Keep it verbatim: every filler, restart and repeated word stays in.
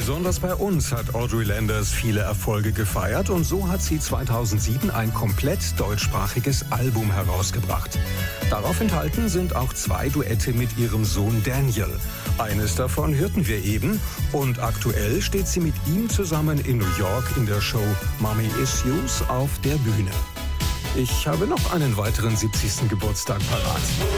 Besonders bei uns hat Audrey Landers viele Erfolge gefeiert und so hat sie zweitausendsieben ein komplett deutschsprachiges Album herausgebracht. Darauf enthalten sind auch zwei Duette mit ihrem Sohn Daniel. Eines davon hörten wir eben und aktuell steht sie mit ihm zusammen in New York in der Show Mommy Issues auf der Bühne. Ich habe noch einen weiteren siebzigsten Geburtstag parat.